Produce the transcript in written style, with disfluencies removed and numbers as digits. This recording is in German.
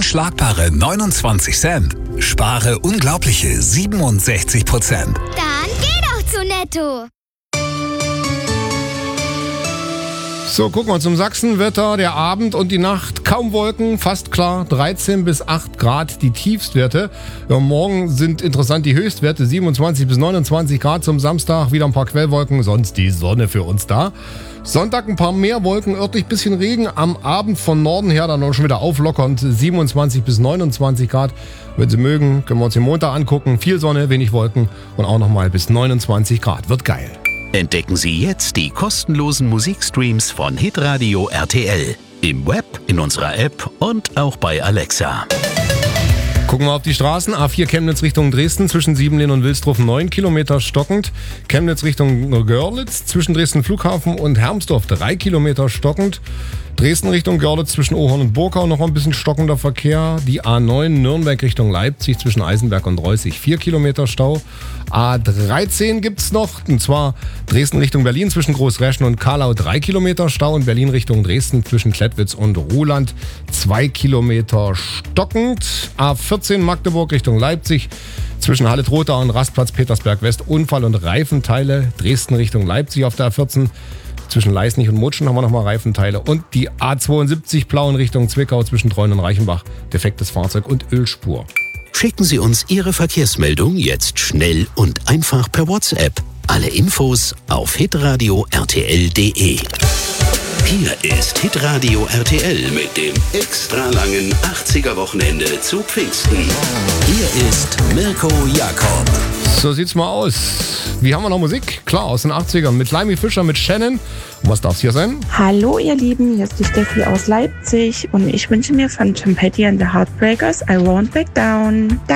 Unschlagbare 29 Cent. Spare unglaubliche 67%. Dann geh doch zu Netto. So, gucken wir zum Sachsenwetter. Der Abend und die Nacht, kaum Wolken, fast klar, 13 bis 8 Grad die Tiefstwerte. Ja, morgen sind interessant die Höchstwerte, 27 bis 29 Grad zum Samstag, wieder ein paar Quellwolken, sonst die Sonne für uns da. Sonntag ein paar mehr Wolken, örtlich bisschen Regen, am Abend von Norden her dann auch schon wieder auflockernd, 27 bis 29 Grad. Wenn Sie mögen, können wir uns den Montag angucken, viel Sonne, wenig Wolken und auch nochmal bis 29 Grad, wird geil. Entdecken Sie jetzt die kostenlosen Musikstreams von Hitradio RTL. Im Web, in unserer App und auch bei Alexa. Gucken wir auf die Straßen. A4 Chemnitz Richtung Dresden, zwischen Siebenlehn und Wilsdruff 9 Kilometer stockend. Chemnitz Richtung Görlitz, zwischen Dresden Flughafen und Hermsdorf 3 Kilometer stockend. Dresden Richtung Görlitz, zwischen Ohorn und Burkau noch ein bisschen stockender Verkehr. Die A9 Nürnberg Richtung Leipzig, zwischen Eisenberg und Reußig 4 Kilometer Stau. A13 gibt's noch, und zwar Dresden Richtung Berlin, zwischen Großräschen und Karlau 3 Kilometer Stau. Und Berlin Richtung Dresden, zwischen Klettwitz und Ruhland 2 Kilometer stockend. A14 Magdeburg Richtung Leipzig, zwischen Halle-Trotha und Rastplatz Petersberg West Unfall und Reifenteile. Dresden Richtung Leipzig auf der A14. Zwischen Leisnig und Mutschen haben wir nochmal Reifenteile. Und die A72 Plauen Richtung Zwickau, zwischen Treuen und Reichenbach. Defektes Fahrzeug und Ölspur. Schicken Sie uns Ihre Verkehrsmeldung jetzt schnell und einfach per WhatsApp. Alle Infos auf hitradio rtl.de. Hier ist Hitradio RTL mit dem extra langen 80er-Wochenende zu Pfingsten. Hier ist Mirko Jakob. So sieht's mal aus. Wie haben wir noch Musik? Klar, aus den 80ern. Mit Limey Fischer, mit Shannon. Und was darf's hier sein? Hallo ihr Lieben, hier ist die Steffi aus Leipzig und ich wünsche mir von Tom Petty and the Heartbreakers I Won't Back Down.